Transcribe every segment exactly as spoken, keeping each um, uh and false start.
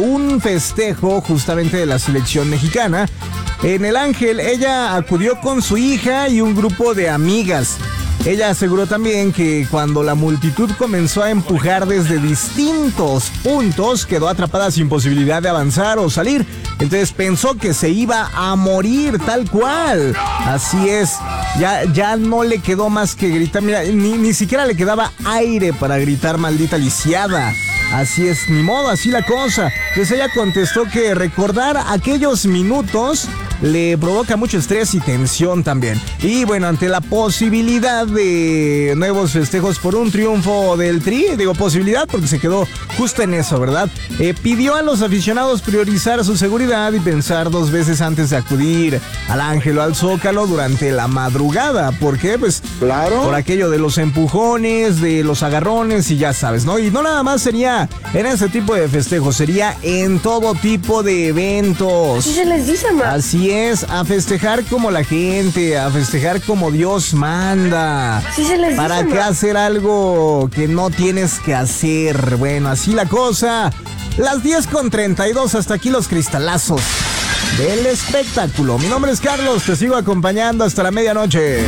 un festejo justamente de la selección mexicana. En el Ángel, ella acudió con su hija y un grupo de amigas. Ella aseguró también que cuando la multitud comenzó a empujar desde distintos puntos, quedó atrapada sin posibilidad de avanzar o salir. Entonces pensó que se iba a morir tal cual. Así es, ya, ya no le quedó más que gritar. Mira, ni, ni siquiera le quedaba aire para gritar maldita lisiada. Así es, ni modo, así la cosa. Entonces ella contestó que recordar aquellos minutos le provoca mucho estrés y tensión también. Y bueno, ante la posibilidad de nuevos festejos por un triunfo del Tri, digo posibilidad porque se quedó justo en eso, ¿verdad? Eh, pidió a los aficionados priorizar su seguridad y pensar dos veces antes de acudir al Ángel o al Zócalo durante la madrugada. ¿Por qué? Pues claro, por aquello de los empujones, de los agarrones y ya sabes, ¿no? Y no nada más sería en ese tipo de festejos, sería en todo tipo de eventos. Así se les dice, ma. Así es, a festejar como la gente, a festejar como Dios manda. Así se les ¿Para dice, qué ma. hacer algo que no tienes que hacer? Bueno, así la cosa. Las diez con treinta y dos, hasta aquí los cristalazos del espectáculo. Mi nombre es Carlos, te sigo acompañando hasta la medianoche.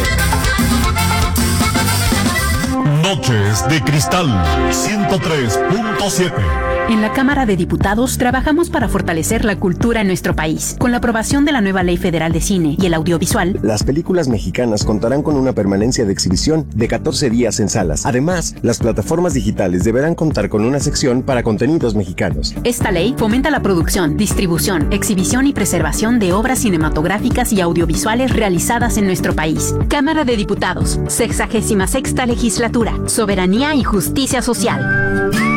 Noches de Cristal ciento tres punto siete. En la Cámara de Diputados trabajamos para fortalecer la cultura en nuestro país. Con la aprobación de la nueva Ley Federal de Cine y el Audiovisual, las películas mexicanas contarán con una permanencia de exhibición de catorce días en salas. Además, las plataformas digitales deberán contar con una sección para contenidos mexicanos. Esta ley fomenta la producción, distribución, exhibición y preservación de obras cinematográficas y audiovisuales realizadas en nuestro país. Cámara de Diputados, sexagésima sexta legislatura, soberanía y justicia social.